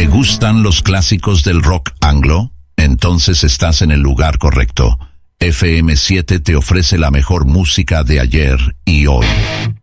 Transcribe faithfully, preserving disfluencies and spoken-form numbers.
¿Te gustan los clásicos del rock anglo? Entonces estás en el lugar correcto. F M siete te ofrece la mejor música de ayer y hoy.